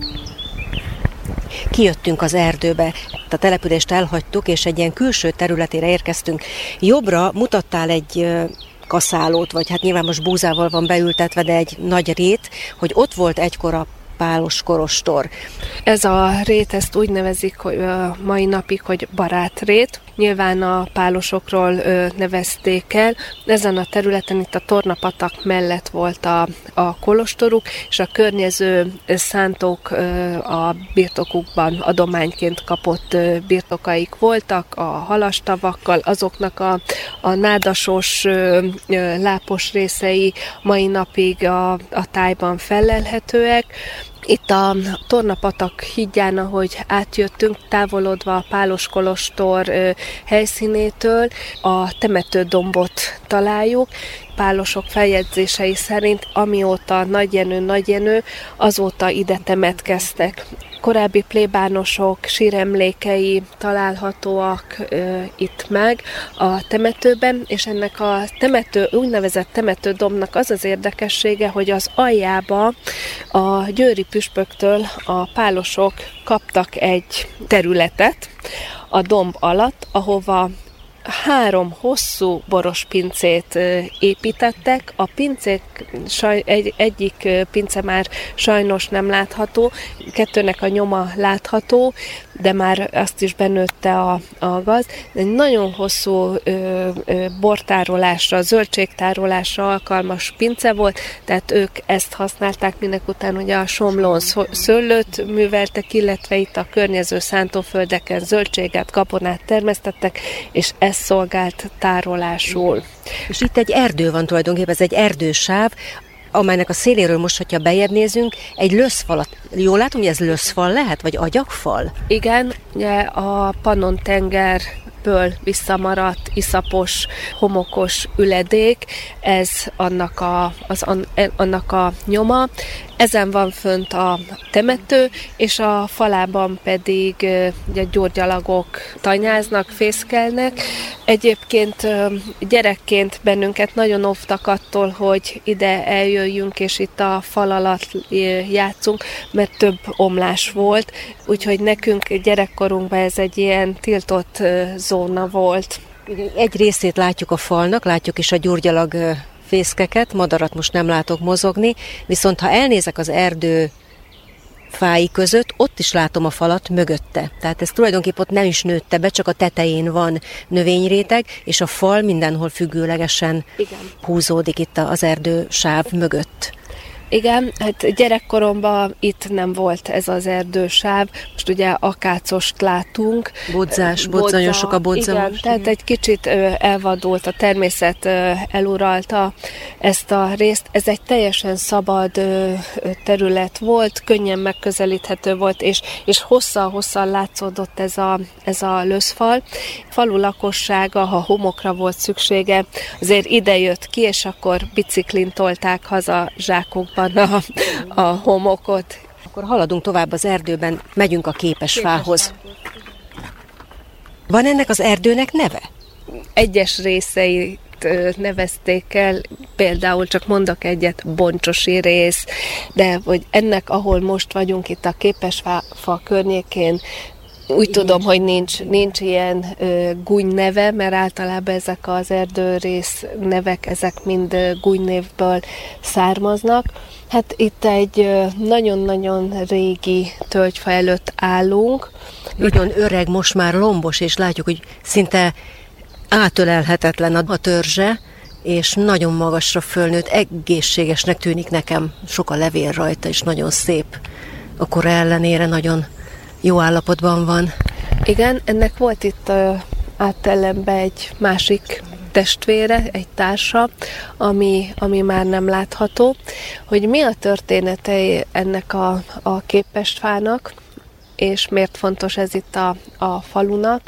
Kijöttünk az erdőbe, a települést elhagytuk, és egy ilyen külső területére érkeztünk. Jobbra mutattál egy kaszálót, vagy hát nyilván most búzával van beültetve, de egy nagy rét, hogy ott volt egykor a pálos kolostor. Ez a rét, ezt úgy nevezik hogy mai napig, hogy barátrét. Nyilván a pálosokról nevezték el. Ezen a területen, itt a Tornapatak mellett volt a kolostoruk, és a környező szántók a birtokukban adományként kapott birtokaik voltak, a halastavakkal, azoknak a nádasos, lápos részei mai napig a tájban fellelhetőek. Itt a Tornapatak hídján, ahogy átjöttünk, távolodva a pálos kolostor helyszínétől, a temetődombot találjuk. Pálosok feljegyzései szerint, amióta Nagy Jenő, azóta ide temetkeztek. Korábbi plébánosok síremlékei találhatóak itt meg a temetőben, és ennek a úgynevezett temetődombnak az az érdekessége, hogy az aljába a győri püspöktől a pálosok kaptak egy területet a domb alatt, ahova 3 hosszú boros pincét építettek. A pincék, egyik pince már sajnos nem látható, 2-nek a nyoma látható, de már azt is benőtte a gaz. Egy nagyon hosszú bortárolásra, zöldségtárolásra alkalmas pince volt, tehát ők ezt használták, minek után ugye a Somlón szőlőt műveltek, illetve itt a környező szántóföldeken zöldséget, gabonát termesztettek, és ez szolgált tárolásul. És itt egy erdő van tulajdonképpen, ez egy erdősáv, amelynek a széléről most, hogyha bejebb nézünk, egy löszfalat. Jól látom, hogy ez löszfal lehet, vagy agyagfal? Igen, ugye a Pannon-tengerből visszamaradt, iszapos, homokos üledék, ez annak a nyoma. Ezen van fönt a temető, és a falában pedig ugye, gyógyalagok tanyáznak, fészkelnek. Egyébként gyerekként bennünket nagyon óvtak attól, hogy ide eljöjjünk, és itt a fal alatt játszunk, mert több omlás volt, úgyhogy nekünk gyerekkorunkban ez egy ilyen tiltott zóna volt. Egy részét látjuk a falnak, látjuk is a gyógyalag fészkeket, madarat most nem látok mozogni, viszont ha elnézek az erdő fái között, ott is látom a falat mögötte. Tehát ez tulajdonképpen ott nem is nőtte be, csak a tetején van növényréteg, és a fal mindenhol függőlegesen húzódik itt az erdő sáv mögött. Igen, hát gyerekkoromban itt nem volt ez az erdősáv, most ugye akácost látunk. Nagyon sok a bodza. Igen, tehát egy kicsit elvadult, a természet eluralta ezt a részt. Ez egy teljesen szabad terület volt, könnyen megközelíthető volt, és hosszan látszódott ez a löszfal. Falu lakossága, ha homokra volt szüksége, azért ide jött ki, és akkor biciklin tolták haza zsákokba a homokot. Akkor haladunk tovább az erdőben, megyünk a Képesfához. Van ennek az erdőnek neve? Egyes részeit nevezték el, például csak mondok egyet, Boncsosi rész, de hogy ennek, ahol most vagyunk itt a Képesfa környékén, úgy tudom, hogy nincs ilyen gúny neve, mert általában ezek az erdőrész nevek, ezek mind gúnynévből származnak. Hát itt egy nagyon-nagyon régi tölgyfa előtt állunk. Nagyon öreg, most már lombos, és látjuk, hogy szinte átölelhetetlen a törzse, és nagyon magasra fölnőtt, egészségesnek tűnik nekem. Sok a levél rajta, és nagyon szép. A kora ellenére nagyon jó állapotban van. Igen, ennek volt itt áttellenben egy másik testvére, egy társa, ami már nem látható. Hogy mi a története ennek a Képesfának, és miért fontos ez itt a falunak.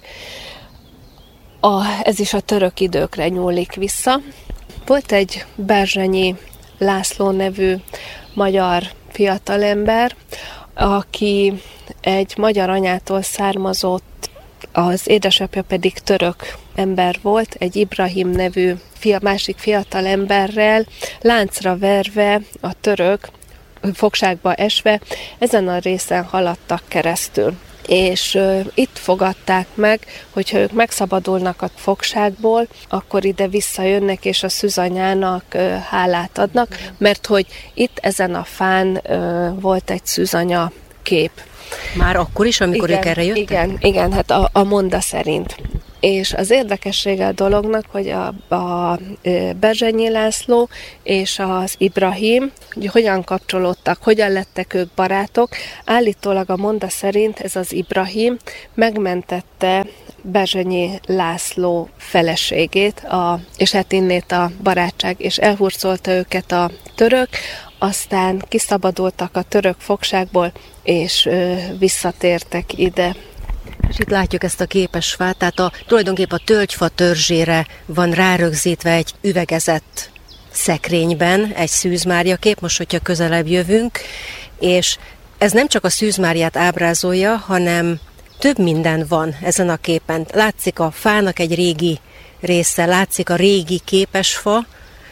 Ez is a török időkre nyúlik vissza. Volt egy Berzsenyi László nevű magyar fiatalember, aki egy magyar anyától származott, az édesapja pedig török ember volt, egy Ibrahim nevű másik fiatal emberrel láncra verve a török fogságba esve ezen a részen haladtak keresztül. És itt fogadták meg, hogyha ők megszabadulnak a fogságból, akkor ide visszajönnek, és a szűzanyának hálát adnak, mert hogy itt ezen a fán volt egy szűzanya kép. Már akkor is, amikor ők erre jöttek? Igen, hát a monda szerint. És az érdekessége a dolognak, hogy a Berzsenyi László és az Ibrahim, hogy hogyan kapcsolódtak, hogyan lettek ők barátok. Állítólag a monda szerint ez az Ibrahim megmentette Berzsenyi László feleségét, és hát innét a barátság, és elhurcolta őket a török, aztán kiszabadultak a török fogságból, és visszatértek ide. És itt látjuk ezt a képesfát, tehát tulajdonképpen a tölgyfa törzsére van rárögzítve egy üvegezett szekrényben egy Szűz Mária kép, most hogyha közelebb jövünk, és ez nem csak a Szűz Máriát ábrázolja, hanem több minden van ezen a képen. Látszik a fának egy régi része, látszik a régi képesfa,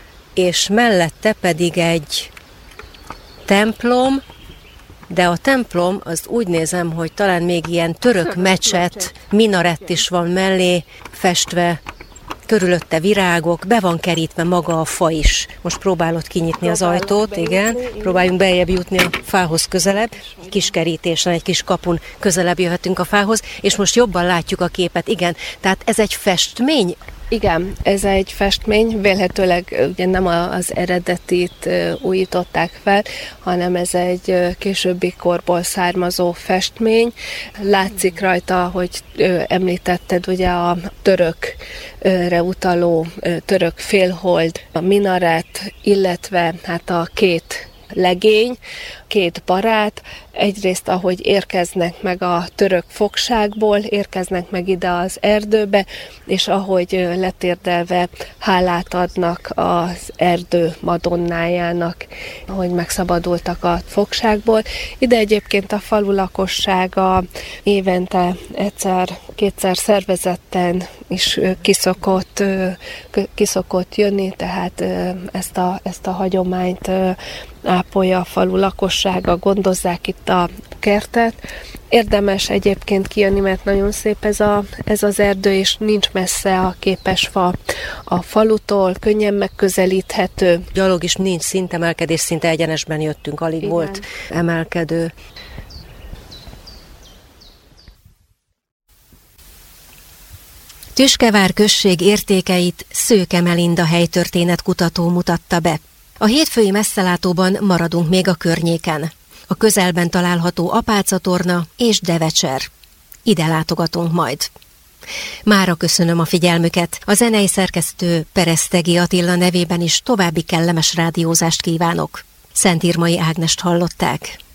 és mellette pedig egy templom, de a templom, az úgy nézem, hogy talán még ilyen török mecset, minarett is van mellé festve, körülötte virágok, be van kerítve maga a fa is. Most próbálod kinyitni az ajtót, igen, próbáljunk beljebb jutni a fához közelebb, egy kis kerítésen, egy kis kapun közelebb jöhetünk a fához, és most jobban látjuk a képet, igen, tehát ez egy festmény? Igen, ez egy festmény, vélhetőleg ugye nem az eredetit újították fel, hanem ez egy későbbi korból származó festmény. Látszik rajta, hogy említetted ugye a törökre utaló török félhold, a minaret, illetve hát a két legény, két barát, egyrészt ahogy érkeznek meg a török fogságból, érkeznek meg ide az erdőbe, és ahogy letérdelve hálát adnak az erdő madonnájának, hogy megszabadultak a fogságból. Ide egyébként a falu lakossága évente egyszer-kétszer szervezetten is kiszokott jönni, tehát ezt a hagyományt ápolja a falu lakossága, gondozzák itt a kertet. Érdemes egyébként kijönni, mert nagyon szép ez az erdő, és nincs messze a képesfa a falutól, könnyen megközelíthető. Gyalog is nincs szintemelkedés, szinte egyenesben jöttünk, alig igen. Volt emelkedő. Tüskevár község értékeit Szőke Melinda helytörténetkutató mutatta be. A hétfői messzelátóban maradunk még a környéken. A közelben található Apáca-torna és Devecser. Ide látogatunk majd. Mára köszönöm a figyelmüket. A zenei szerkesztő Peresztegi Attila nevében is további kellemes rádiózást kívánok. Szent Irmai Ágnest hallották.